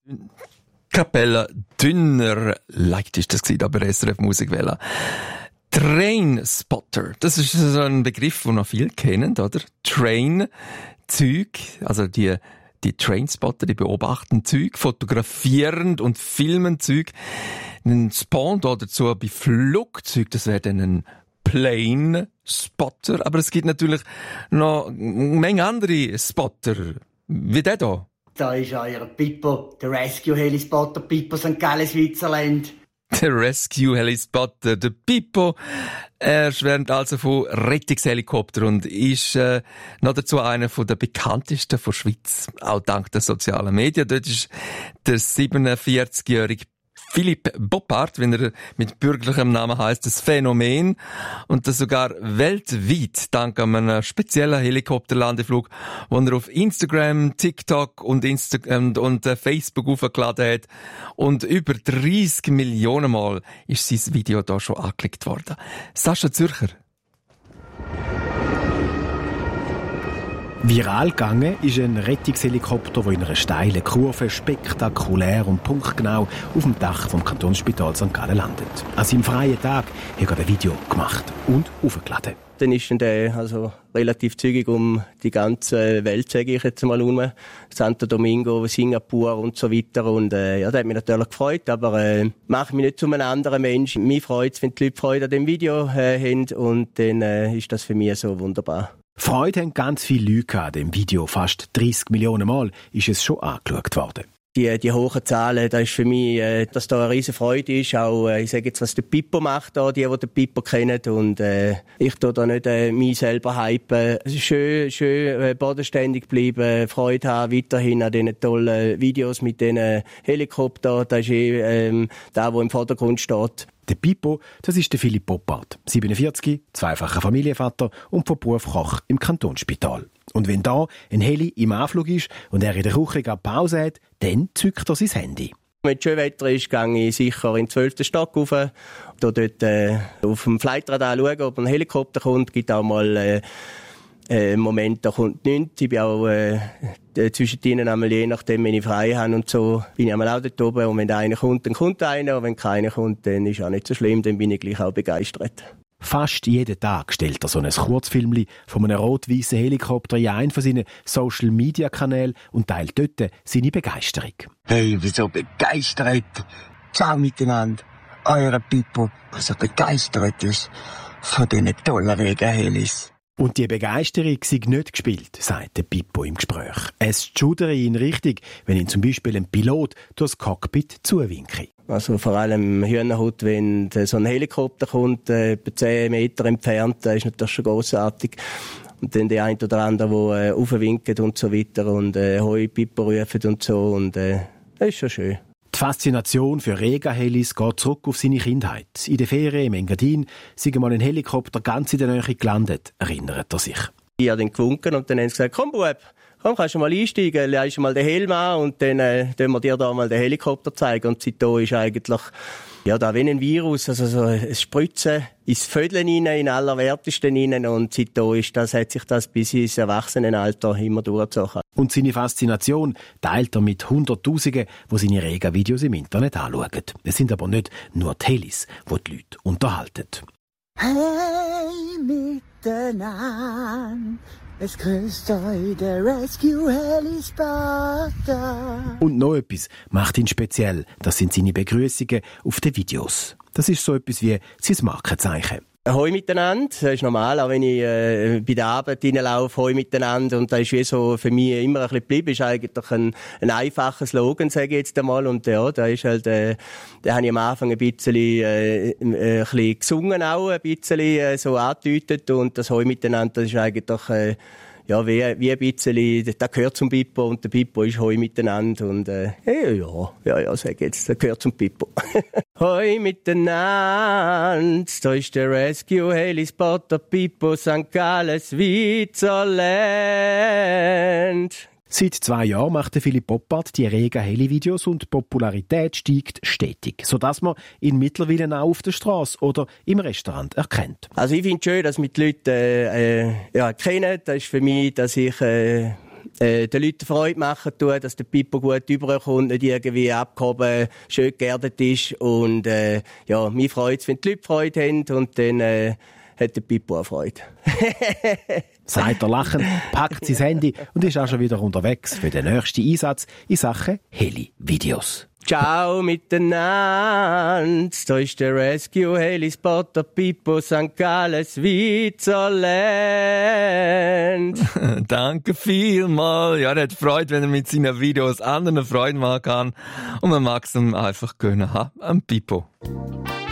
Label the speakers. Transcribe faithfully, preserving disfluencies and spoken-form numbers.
Speaker 1: Kapelle dünner leicht ist das gewesen, aber S R F Musikwelle. Trainspotter, das ist so ein Begriff, den noch viele kennen, oder? Train, Züg, also die, die Trainspotter, die beobachten Züg, fotografieren und filmen Züg. Ein Pendant dazu bei Flugzeug, das wäre dann ein Plane Spotter, aber es gibt natürlich noch eine Menge andere Spotter, wie der hier.
Speaker 2: Da ist euer Pippo, der Rescue Helispotter Pippo Sankt Gallen, Switzerland.
Speaker 1: Der Rescue Helispotter, der Pippo, er schwärmt also von Rettungshelikopter und ist äh, noch dazu einer von der bekanntesten der Schweiz, auch dank der sozialen Medien. Dort ist der siebenundvierzigjährige Philipp Boppard, wenn er mit bürgerlichem Namen heißt, das Phänomen und das sogar weltweit dank einem speziellen Helikopterlandeflug, den er auf Instagram, TikTok und, Insta- und, und äh, Facebook hochgeladen hat. Und über dreißig Millionen Mal ist sein Video da schon angeklickt worden. Sascha Zürcher.
Speaker 3: Viral gegangen ist ein Rettungshelikopter, der in einer steilen Kurve spektakulär und punktgenau auf dem Dach vom Kantonsspital Sankt Gallen landet. An seinem freien Tag hat er ein Video gemacht und aufgeladen.
Speaker 4: Dann ist der also relativ zügig um die ganze Welt, sage ich jetzt mal, um Santo Domingo, Singapur und so weiter. Und äh, ja, das hat mich natürlich gefreut, aber äh, mache mich nicht zu einem anderen Mensch. Mich freut es, wenn die Leute Freude an dem Video äh, haben und dann äh, ist das für mich so wunderbar.
Speaker 3: Freude haben ganz viele Leute an dem Video. Fast dreißig Millionen Mal ist es schon angeschaut worden.
Speaker 4: Die, die hohen Zahlen, das ist für mich, äh, dass da eine riesen Freude ist. Auch, äh, ich sage jetzt, was der Pippo macht, da, die, die den Pippo kennen. Und äh, ich tue da nicht äh, mich selber hypen. Es ist schön, schön äh, bodenständig bleiben, Freude haben weiterhin an diesen tollen Videos mit diesen Helikoptern. Das ist eh ähm, der, der im Vordergrund steht.
Speaker 3: Der Pippo, das ist der Philipp Boppard, siebenundvierzig, zweifacher Familienvater und von Beruf Koch im Kantonsspital. Und wenn da ein Heli im Anflug ist und er in der Küche gerade Pause hat, dann zückt er sein Handy.
Speaker 4: Wenn es schön Wetter ist, gehe ich sicher in den zwölften Stock rauf. Da dort äh, auf dem Flightradar schauen, ob ein Helikopter kommt. Es gibt auch mal äh, äh, einen Moment, da kommt nichts. Ich bin auch äh, zwischen ihnen einmal, je nachdem, wenn ich frei habe und so, bin ich einmal auch dort oben. Und wenn einer kommt, dann kommt einer. Und wenn keiner kommt, dann ist auch nicht so schlimm. Dann bin ich gleich auch begeistert.
Speaker 3: Fast jeden Tag stellt er so ein Kurzfilmchen von einem rot-weißen Helikopter in einen von seinen Social-Media-Kanälen und teilt dort seine Begeisterung.
Speaker 5: Hey, ich bin so begeistert. Ciao miteinander. Euer Pippo, der so begeistert ist von diesen tollen Regenhelis.
Speaker 3: Und die Begeisterung sei nicht gespielt, sagt der Pippo im Gespräch. Es schudere ihn richtig, wenn ihn zum Beispiel ein Pilot durchs Cockpit zuwinkt.
Speaker 4: Also vor allem Hühnerhut, wenn so ein Helikopter kommt, äh, etwa zehn Meter entfernt, das ist natürlich schon grossartig. Und dann der eine oder andere, der äh, aufwinkt und so weiter und äh, Hoi, Pippo ruft und so. Und äh, das ist schon schön.
Speaker 3: Die Faszination für Regenhelis geht zurück auf seine Kindheit. In der Ferien im Engadin sei mal ein Helikopter ganz in der Nähe gelandet, erinnert er sich.
Speaker 4: Ich habe dann gewunken und dann haben sie gesagt, komm Bub, komm, kannst du mal einsteigen, leist mal den Helm an und dann äh, können wir dir da mal den Helikopter zeigen. Und seitdem ist eigentlich, ja, da wie ein Virus, also so ein Spritzen ins Vödeln rein, in allerwertesten rein. Und seitdem ist das, hat sich das bis ins Erwachsenenalter immer durchgezogen.
Speaker 3: Und seine Faszination teilt er mit Hunderttausenden, die seine Regenvideos im Internet anschauen. Es sind aber nicht nur die Helis, die die Leute unterhalten.
Speaker 2: Hey miteinander, es grüßt euch der Rescue Helispotter.
Speaker 3: Und noch etwas macht ihn speziell. Das sind seine Begrüßungen auf den Videos. Das ist so etwas wie sein Markenzeichen.
Speaker 4: Hoi miteinander, das ist normal, auch wenn ich äh, bei der Arbeit reinlaufe, Hoi miteinander. Und das ist wie so für mich immer ein bisschen geblieben. Ist eigentlich ein, ein einfacher Slogan, sage ich jetzt einmal. Und ja, da ist halt, äh, da habe ich am Anfang ein bisschen, äh, ein bisschen gesungen auch, ein bisschen äh, so angedeutet. Und das Hoi miteinander, das ist eigentlich, äh, ja, wie, wie ein bisschen, das gehört zum Pippo und der Pippo ist Hoi miteinander und, äh, ja, ja, ja, ja, sag jetzt, das gehört zum Pippo. Hoi miteinander, da ist der Rescue Helispotter Pippo Sankt Gallen, Switzerland.
Speaker 3: Seit zwei Jahren macht der Philipp Boppard die Regen-Heli-Videos und die Popularität steigt stetig, sodass man ihn mittlerweile auch auf der Straße oder im Restaurant erkennt.
Speaker 4: Also ich finde es schön, dass mich die Leute äh, äh, ja, kennen. Das ist für mich, dass ich äh, äh, den Leuten Freude machen tun, dass der Pippo gut rüberkommt, nicht irgendwie abgehoben, schön geerdet ist. Und äh, ja, mich freut es, wenn die Leute Freude haben und dann äh, hat der Pippo auch Freude.
Speaker 3: Sagt er lachend, packt sein Handy und ist auch schon wieder unterwegs für den nächsten Einsatz in Sachen Heli-Videos.
Speaker 4: Ciao miteinander, da ist der Rescue Helispotter Pippo Sankt Gallen, Switzerland.
Speaker 1: Danke vielmals. Ja, er hat Freude, wenn er mit seinen Videos anderen Freude machen kann. Und man mag es ihm einfach gönnen. Ha? Ein Pippo.